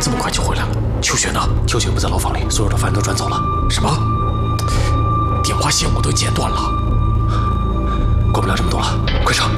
这么快就回来了？秋雪呢？ 秋雪不在牢房里，所有的犯人都转走了。 什么？电话线我都剪断了。 管不了这么多了，快上！